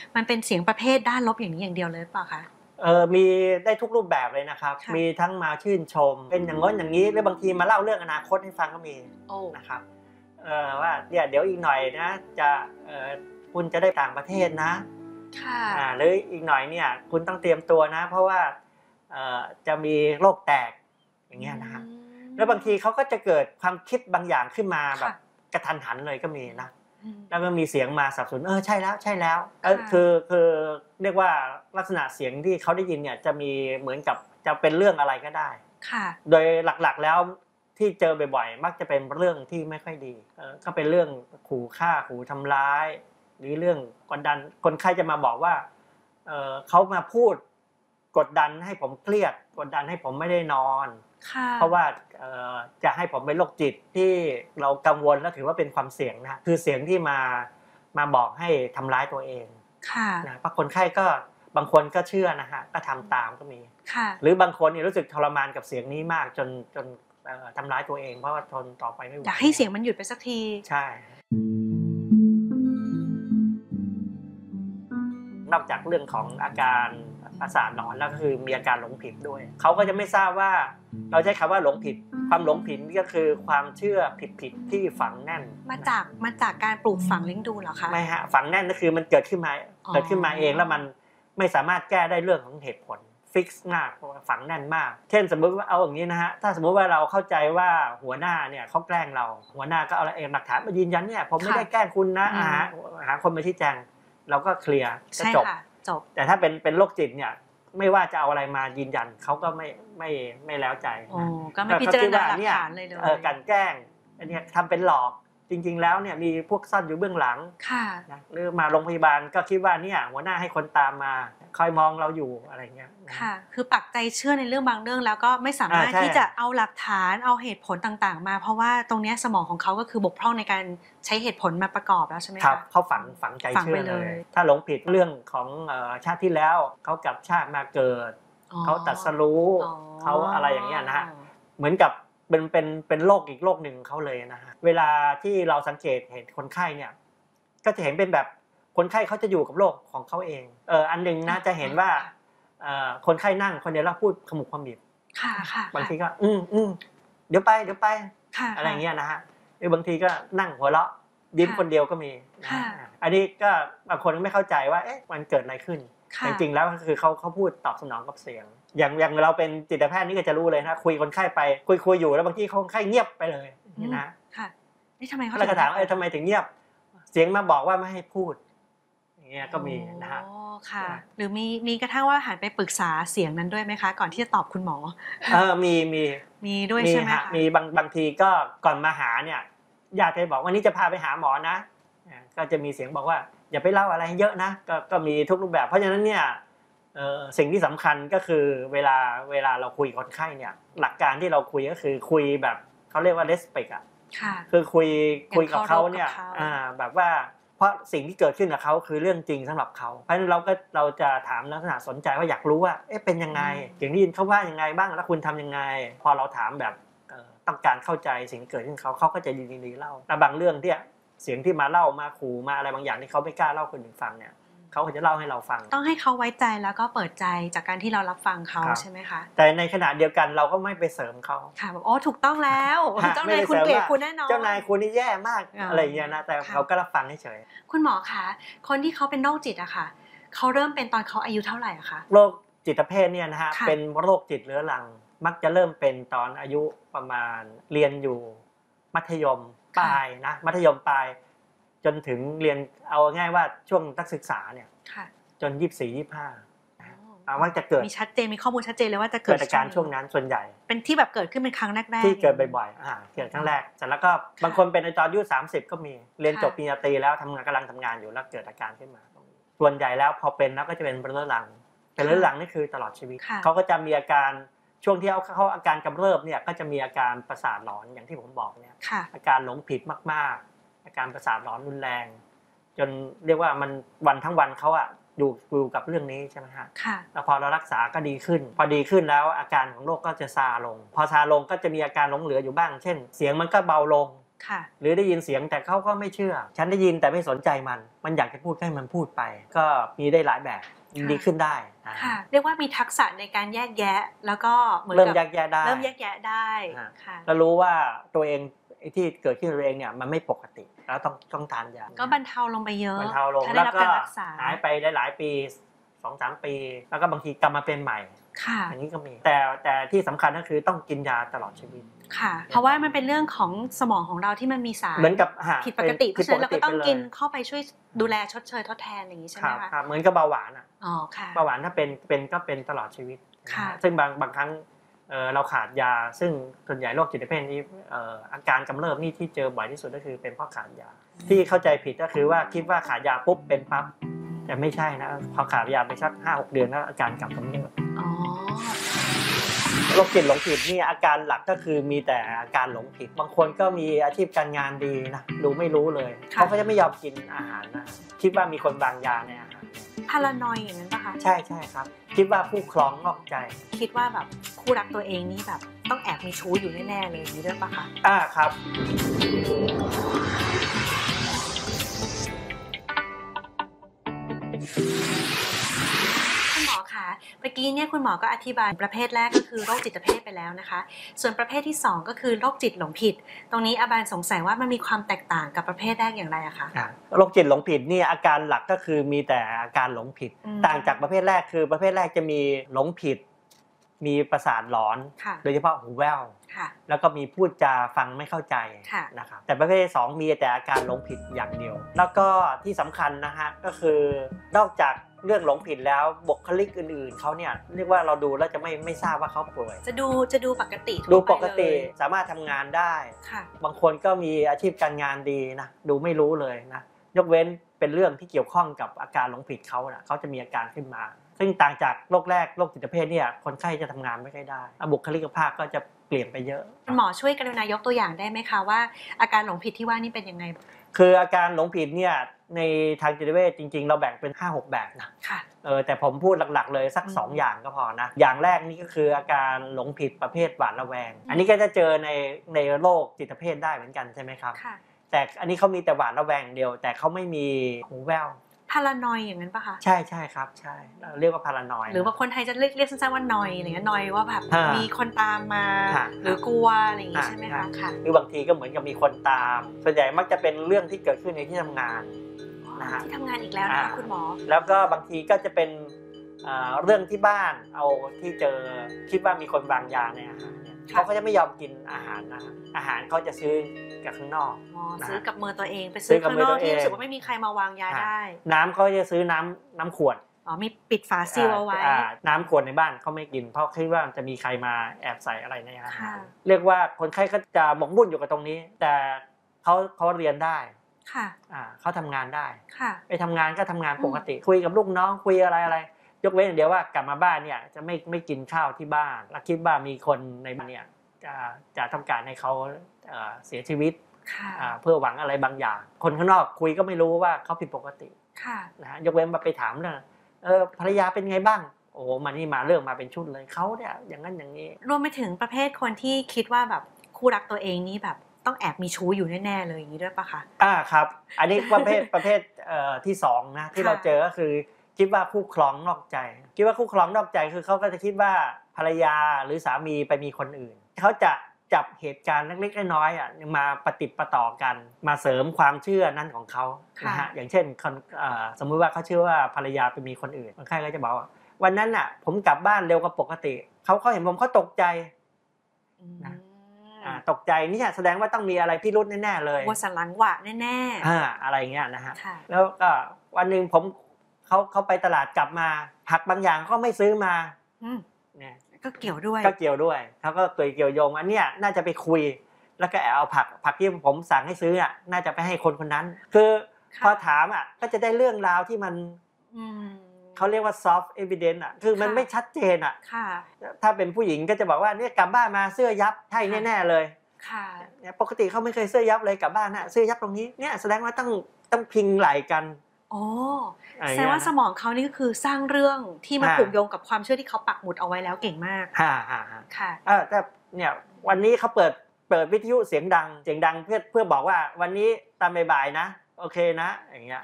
มันเป็นเสียงประเภทด้านลบอย่างนี้อย่างเดียวเลยเปล่าคะมีได้ทุกรูปแบบเลยนะครับมีทั้งมาชื่นชมเป็นอย่างง้นอย่างนี้หรือบางทีมาเล่าเรื่องอนาคตให้ฟังก็มีนะครับว่าเดี๋ยวอีกหน่อยนะจะคุณจะได้ต่างประเทศนะหรืออีกหน่อยเนี่ยคุณต้องเตรียมตัวนะเพราะว่าจะมีโรคแตกอย่างเงี้ยนะฮะแล้วบางทีเขาก็จะเกิดความคิดบางอย่างขึ้นมาแบบกระทันหันเลยก็มีนะแล้วก็มีเสียงมาสนับสนุนใช่แล้วคือเรียกว่าลักษณะเสียงที่เขาได้ยินเนี่ยจะมีเหมือนกับจะเป็นเรื่องอะไรก็ได้โดยหลักๆแล้วที่เจอบ่อยๆมักจะเป็นเรื่องที่ไม่ค่อยดีก็เป็นเรื่องขู่ฆ่าขู่ทำร้ายหรือเรื่องกดดันคนไข้จะมาบอกว่าเขามาพูดกดดันให้ผมเครียดกดดันให้ผมไม่ได้นอนเพราะว่าจะให้ผมเป็นโรคจิตที่เรากังวลและถือว่าเป็นความเสี่ยงนะคือเสียงที่มาบอกให้ทำร้ายตัวเองนะเพราะคนไข้ก็บางคนก็เชื่อนะฮะก็ทำตามก็มีหรือบางคนเนี่ยรู้สึกทรมานกับเสียงนี้มากจนทำร้ายตัวเองเพราะว่าทนต่อไปไม่ไหวอยากให้เสียงมันหยุดไปสักทีใช่นอกจากเรื่องของอาการประสาทหลอนแล้วก็คือมีอาการหลงผิดด้วยเขาก็จะไม่ทราบว่าเราใช้คำว่าหลงผิดความหลงผิดนี่ก็คือความเชื่อผิดที่ฝังแน่นมาจากการปลูกฝังเลี้ยงดูเหรอคะไม่ฮะฝังแน่นก็คือมันเกิดขึ้นมาเองแล้วมันไม่สามารถแก้ได้เรื่องของเหตุผลฟิกซ์มากฝังแน่นมากเช่นสมมุติว่าเอาอย่างนี้นะฮะถ้าสมมุติว่าเราเข้าใจว่าหัวหน้าเนี่ยเขาแกล้งเราหัวหน้าก็เอาหลักฐานมายืนยันเนี่ยผมไม่ได้แกล้งคุณนะหาคนมาชี้แจงเราก็เคลียร์ก็จบแต่ถ้าเป็นโรคจิตเนี่ยไม่ว่าจะเอาอะไรมายืนยันเขาก็ไม่แล้วใจก็ไม่พิจารณาหลักฐานเลยการแกล้งอันนี้ทำเป็นหลอกจริงๆแล้วเนี่ยมีพวกซ่อนอยู่เบื้องหลังนะหรือมาโรงพยาบาลก็คิดว่าเนี่ยหัวหน้าให้คนตามมาคอยมองเราอยู่อะไรเงี้ยค่ะคือปักใจเชื่อในเรื่องบางเรื่องแล้วก็ไม่สามารถที่จะเอาหลักฐานเอาเหตุผลต่างๆมาเพราะว่าตรงนี้สมองของเขาก็คือบกพร่องในการใช้เหตุผลมาประกอบแล้วใช่ไหมคะครับเขาฝังใจเชื่อเลยถ้าหลงผิดเรื่องของชาติที่แล้วเขากลับชาติมาเกิดเขาตรัสรู้เขาอะไรอย่างเงี้ยนะฮะเหมือนกับเป็นโรคอีกโรคหนึ่งเขาเลยนะฮะเวลาที่เราสังเกตเห็นคนไข้เนี่ยก็จะเห็นเป็นแบบคนไข้เขาจะอยู่กับโรคของเขาเองอันนึงนะจะเห็นว่าคนไข้นั่งคนเดียวแล้วพูดขมุกขมิบบางทีก็เดี๋ยวไปอะไรเงี้ยนะฮะหรือบางทีก็นั่งหัวเราะยิ้มคนเดียวก็มีอันนี้ก็บางคนไม่เข้าใจว่าเอ๊ะมันเกิดอะไรขึ้นจริงๆแล้วก็คือเขาพูดตอบสนองกับเสียงอย่างเราเป็นจิตแพทย์นี่ก็จะรู้เลยนะคุยคนไข้ไปคุยอยู่แล้วบางทีคนไข้เงียบไปเลยนี่นะค่ะนี่ทำไมเขาแล้วก็ถามทำไมถึงเงียบเสียงมาบอกว่าไม่ให้พูดอย่างเงี้ยก็มีนะฮะค่ะหรือมีกระทั่งว่าหันไปปรึกษาเสียงนั้นด้วยไหมคะก่อนที่จะตอบคุณหมอมีด้วยใช่ไหมคะมีบางทีก็ก่อนมาหาเนี่ยญาติจะบอกวันนี้จะพาไปหาหมอนะก็จะมีเสียงบอกว่าอย่าไปเล่าอะไรเยอะนะก็มีทุกรูปแบบเพราะฉะนั้นเนี่ยสิ่งที่สำคัญก็คือเวลาเราคุยกับคนไข้เนี่ยหลักการที่เราคุยก็คือคุยแบบเขาเรียกว่า respect อ่ะคือคุยกับเขาเนี่ยแบบว่าเพราะสิ่งที่เกิดขึ้นกับเขาคือเรื่องจริงสำหรับเขาเพราะฉะนั้นเราจะถามลักษณะสนใจว่าอยากรู้ว่าเป็นยังไงอย่างที่ยินเขาว่ายังไงบ้างแล้วคุณทำยังไงพอเราถามแบบต้องการเข้าใจสิ่งที่เกิดขึ้นเขาก็จะยินดีเล่าแต่บางเรื่องที่เสียงที่มาเล่ามาขู่มาอะไรบางอย่างที่เขาไม่กล้าเล่าคนอื่นฟังเนี่ยเขาจะเล่าให้เราฟังต้องให้เขาไว้ใจแล้วก็เปิดใจจากการที่เรารับฟังเขาใช่ไหมคะแต่ในขณะเดียวกันเราก็ไม่ไปเสริมเขาค่ะแบบถูกต้องแล้วเจ้านายคุณเกลียดคุณแน่นอนเจ้านายคุณนี่แย่มากอะไรอย่างเงี้ยนะแต่เขาก็รับฟังเฉยคุณหมอคะคนที่เขาเป็นโรคจิตอะค่ะเขาเริ่มเป็นตอนเขาอายุเท่าไหร่อะคะโรคจิตเภทเนี่ยนะฮะเป็นโรคจิตเรื้อรังมักจะเริ่มเป็นตอนอายุประมาณเรียนอยู่มัธยมปลายนะมัธยมปลายจนถึงเรียนเอาง่ายว่าช่วงนักศึกษาเนี่ยจน24-25ว่าจะเกิดมีชัดเจนมีข้อมูลชัดเจนเลยว่าจะเกิดอาการช่วงนั้นส่วนใหญ่เป็นที่แบบเกิดขึ้นเป็นครั้งแรกที่เกิดบ่อยๆเกิดครั้งแรกเสร็จแล้วก็บางคนเป็นในตอนอายุ30ก็มีเรียนจบปริญญาตรีแล้วกำลังทำงานอยู่แล้วเกิดอาการขึ้นมาส่วนใหญ่แล้วพอเป็นแล้วก็จะเป็นเรื้อรังเป็นเรื้อรังนี่คือตลอดชีวิตเขาก็จะมีอาการช่วงที่เขาอาการกำเริบเนี่ยก็จะมีอาการประสาทหลอนอย่างที่ผมบอกเนี่ยอาการหลงผิดมากๆอาการประสาทหลอนรุนแรงจนเรียกว่ามันวันทั้งวันเขาอยู่กับเรื่องนี้ใช่ไหมฮะแล้วพอเรารักษาก็ดีขึ้นพอดีขึ้นแล้วอาการของโรคก็จะซาลงพอซาลงก็จะมีอาการหลงเหลืออยู่บ้างเช่นเสียงมันก็เบาลงหรือได้ยินเสียงแต่เขาก็ไม่เชื่อฉันได้ยินแต่ไม่สนใจมันอยากจะพูดให้มันพูดไปก็มีได้หลายแบบดีขึ้นได้ค่ะเรียกว่ามีทักษะในการแยกแยะแล้วก็เหมือนกับเริ่มแยกแยะได้ค่ะแล้วรู้ว่าตัวเองที่เกิดขึ้นตัวเองเนี่ยมันไม่ปกติแล้วต้องทานยาก็บรรเทาลงไปเยอะบรรเทาลงแล้วก็หายไปหลายๆปี 2-3 ปีแล้วก็บางทีกลับมาเป็นใหม่อันนี้ก็มีแต่ที่สำคัญก็คือต้องกินยาตลอดชีวิตค่ะเพราะว่ามันเป็นเรื่องของสมองของเราที่มันมีสารเหมือนกับผิดปกติเพราะฉะนั้นเราก็ต้องกินเข้าไปช่วยดูแลชดเชยทดแทนอย่างนี้ใช่ไหมคะเหมือนกับเบาหวานอ๋อค่ะเบาหวานถ้าเป็นก็เป็นตลอดชีวิตซึ่งบางครั้งเราขาดยาซึ่งส่วนใหญ่โรคจิตเภทนี้อาการกำเริบนี่ที่เจอบ่อยที่สุดก็คือเป็นเพราะขาดยาที่เข้าใจผิดก็คือว่าคิดว่าขาดยาปุ๊บเป็นปั๊บแต่ไม่ใช่นะพอขาดยาไปสัก 5-6 เดือนแล้วอาการกลับมาเริ่มโรคจิตหลงผิดนี่อาการหลักก็คือมีแต่อาการหลงผิดบางคนก็มีอาชีพการงานดีนะดูไม่รู้เลยเขาก็จะไม่ยอมกินอาหารนะคิดว่ามีคนวางยาในอาหารพารานอยอย่างนั้นป่ะคะใช่ครับคิดว่าผู้ครองนอกใจคิดว่าแบบคู่รักตัวเองนี่แบบต้องแอบมีชู้อยู่แน่ๆเลยอย่างนี้ด้วยป่ะคะครับคุณหมอคะเมื่อกี้เนี่ยคุณหมอก็อธิบายประเภทแรกก็คือโรคจิตเภทไปแล้วนะคะส่วนประเภทที่2ก็คือโรคจิตหลงผิดตรงนี้อาบานสงสัยว่ามันมีความแตกต่างกับประเภทแรกอย่างไรอะคะโรคจิตหลงผิดนี่อาการหลักก็คือมีแต่อาการหลงผิดต่างจากประเภทแรกคือประเภทแรกจะมีหลงผิดมีประสาทหลอนโดยเฉพาะหูแว่วแล้วก็มีพูดจาฟังไม่เข้าใจนะครับแต่ประเภทที่2มีแต่อาการหลงผิดอย่างเดียวแล้วก็ที่สำคัญนะฮะก็คือนอกจากเรื่องหลงผิดแล้วบุคลิกอื่นๆเขาเนี่ยเรียกว่าเราดูแล้วจะไม่ทราบว่าเขาป่วยจะดูปกติดูปกติสามารถทำงานได้บางคนก็มีอาชีพการงานดีนะดูไม่รู้เลยนะยกเว้นเป็นเรื่องที่เกี่ยวข้องกับอาการหลงผิดเขานะเขาจะมีอาการขึ้นมาซึ่งต่างจากโรคแรกโรคจิตเภทเนี่ยคนไข้จะทำงานไม่ค่อยได้บุคลิกภาพก็จะเปลี่ยนไปเยอะหมอช่วยกรุณายกตัวอย่างได้ไหมคะว่าอาการหลงผิดที่ว่านี่เป็นยังไงคืออาการหลงผิดเนี่ยในทางจิตเวชจริงๆเราแบ่งเป็น 5-6 แบบนะแต่ผมพูดหลักๆเลยสัก2อย่างก็พอนะอย่างแรกนี่ก็คืออาการหลงผิดประเภทหวาดระแวงอันนี้ก็จะเจอในโรคจิตเภทได้เหมือนกันใช่ไหมครับแต่อันนี้เขามีแต่หวาดระแวงเดียวแต่เขาไม่มีหูแว่วพารานอยอย่างนั้นป่ะคะใช่ครับใช่เรียกว่าพารานอยหรือว่าคนไทยจะเรียกสั้นๆว่านอยอะไรเงี้ยนอยว่าแบบมีคนตามมาหรือกลัวอะไรอย่างงี้ใช่ไหมคะค่ะคือบางทีก็เหมือนกับมีคนตามส่วนใหญ่มักจะเป็นเรื่องที่เกิดขึ้นในที่ทำงานนะฮะที่ทำงานอีกแล้วนะคะคุณหมอแล้วก็บางทีก็จะเป็นเรื่องที่บ้านเอาที่เจอคิดว่ามีคนวางยาในอาหารเนี่ยเขาก็จะไม่ยอมกินอาหารนะอาหารเขาจะซื้อกับข้างนอกซื้อกับมือตัวเองไปซื้อข้างนอกที่รู้สึกว่าไม่มีใครมาวางยาได้น้ำเขาจะซื้อน้ำขวดมีปิดฝาซีลเอาไว้น้ำขวดในบ้านเขาไม่กินเพราะคิดว่าจะมีใครมาแอบใส่อะไรในอาหารเรียกว่าคนไข้ก็จะหมกมุ่นอยู่กับตรงนี้แต่เขาเรียนได้เขาทำงานได้ไปทำงานก็ทำงานปกติคุยกับลูกน้องคุยอะไรยกเว้นอย่างเดียวว่ากลับมาบ้านเนี่ยจะไม่กินข้าวที่บ้านแล้วคิดว่ามีคนในบ้านเนี่ยจะต้องการให้เขาเสียชีวิตเพื่อหวังอะไรบางอย่างคนข้างนอกคุยก็ไม่รู้ว่าเขาผิดปกตินะฮะยกเว้นมาไปถามเรื่องภรรยาเป็นไงบ้างโอ้มันนี่มาเรื่องมาเป็นชุดเลยเขาเนี่ยอย่างนั้นอย่างนี้รวมไปถึงประเภทคนที่คิดว่าแบบคู่รักตัวเองนี่แบบต้องแอบมีชู้อยู่แน่ๆเลยอย่างนี้ด้วยปะคะครับอันนี้ประเภทที่2นะที่เราเจอก็คือคิดว่าคู่ครองนอกใจคิดว่าคู่ครองนอกใจคือเขาก็จะคิดว่าภรรยาหรือสามีไปมีคนอื่นเขาจะจับเหตุการณ์เล็กๆน้อยๆมาปฏิปต่อกันมาเสริมความเชื่อนั้นของเขานะฮะอย่างเช่นสมมุติว่าเขาเชื่อว่าภรรยาไปมีคนอื่นคนไข้ก็จะบอกว่าวันนั้นน่ะผมกลับบ้านเร็วกว่าปกติเขาเห็นผมเขาตกใจนะตกใจนี่แสดงว่าต้องมีอะไรพิรุธแน่ๆเลยว่าสันหลังหวะแน่ๆอะไรเงี้ยนะฮะแล้วก็วันนึงเขาไปตลาดกลับมาผักบางอย่างเขาไม่ซื้อมาเนี่ยก็เกี่ยวด้วยเขาก็เกี่ยวโยงอันเนี้ยน่าจะไปคุยแล้วก็เอาผักที่ผมสั่งให้ซื้อน่าจะไปให้คนคนนั้นคือพอถามก็จะได้เรื่องราวที่มันเขาเรียกว่า soft evidence คือมันไม่ชัดเจนถ้าเป็นผู้หญิงก็จะบอกว่าเนี่ยกลับบ้านมาเสื้อยับใช่แน่ๆเลยปกติเขาไม่เคยเสื้อยับเลยกลับบ้านเสื้อยับตรงนี้เนี่ยแสดงว่าต้องพิงไหล่กันแสดงว่าสมองเขานี่ก็คือสร้างเรื่องที่มาผูกโยงกับความเชื่อที่เขาปักหมุดเอาไว้แล้วเก่งมากค่ะแต่เนี่ยวันนี้เขาเปิดเปิดวิทยุเสียงดังเพื่อบอกว่าวันนี้ตอนบ่ายๆนะโอเคนะอย่างเงี้ย